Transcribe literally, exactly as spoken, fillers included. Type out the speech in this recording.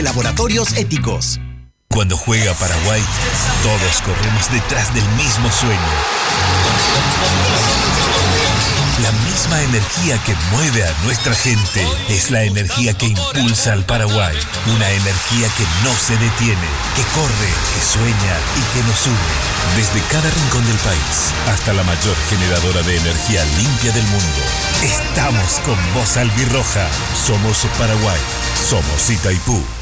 Laboratorios Éticos. Cuando juega Paraguay, todos corremos detrás del mismo sueño. La misma energía que mueve a nuestra gente es la energía que impulsa al Paraguay. Una energía que no se detiene, que corre, que sueña y que nos une. Desde cada rincón del país hasta la mayor generadora de energía limpia del mundo. Estamos con vos, albirroja. Somos Paraguay. Somos Itaipú.